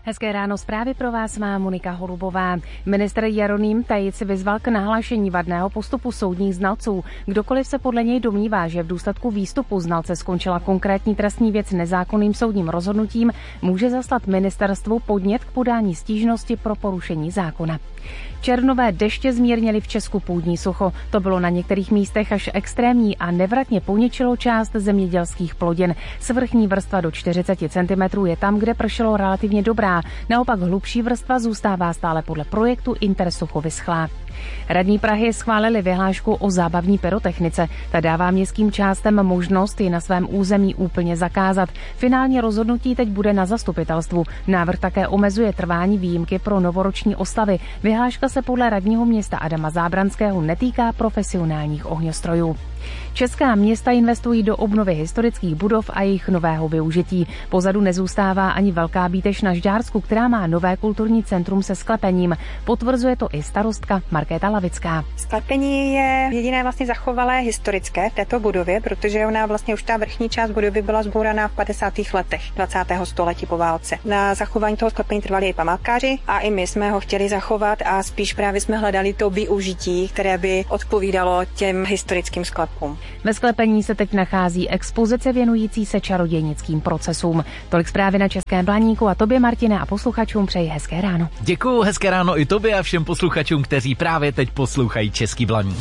Hezké ráno, zprávy pro vás má Monika Holubová. Ministr Jeroným Tejc vyzval k nahlášení vadného postupu soudních znalců. Kdokoliv se podle něj domnívá, že v důsledku výstupu znalce skončila konkrétní trestní věc nezákonným soudním rozhodnutím, může zaslat ministerstvu podnět k podání stížnosti pro porušení zákona. Červnové deště zmírnily v Česku půdní sucho. To bylo na některých místech až extrémní a nevratně poničilo část zemědělských plodin. Svrchní vrstva do 40 cm je tam, kde pršelo relativně dobrá. Naopak hlubší vrstva zůstává stále podle projektu Intersucho vyschlá. Radní Prahy schválili vyhlášku o zábavní pyrotechnice. Ta dává městským částem možnost ji na svém území úplně zakázat. Finální rozhodnutí teď bude na zastupitelstvu. Návrh také omezuje trvání výjimky pro novoroční oslavy. Vyhláška se podle radního města Adama Zábranského netýká profesionálních ohňostrojů. Česká města investují do obnovy historických budov a jejich nového využití. Pozadu nezůstává ani Velká Bíteš na Žďársku, která má nové kulturní centrum se sklepením. Potvrzuje to i starostka Markéta Lavická. Sklepení je jediné vlastně zachovalé historické v této budově, protože ona vlastně už ta vrchní část budovy byla zbouraná v 50. letech 20. století po válce. Na zachování toho sklepení trvali i památkáři a i my jsme ho chtěli zachovat a spíš právě jsme hledali to využití, které by odpovídalo těm historickým sklepům. Ve sklepení se teď nachází expozice věnující se čarodějnickým procesům. Tolik zprávy na Českém Blaníku a tobě, Martine, a posluchačům přeji hezké ráno. Děkuju, hezké ráno i tobě a všem posluchačům, kteří právě teď poslouchají Český Blaník.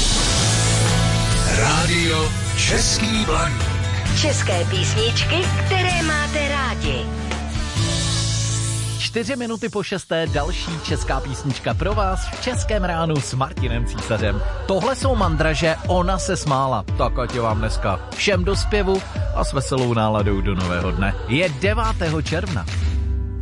Rádio Český Blaník. České písničky, které máte rádi. 4 minuty po 6. další česká písnička pro vás v Českém ránu s Martinem Císařem. Tohle jsou Mandraže, Ona se smála. Tak ať je vám dneska všem do zpěvu a s veselou náladou do nového dne. Je 9. června.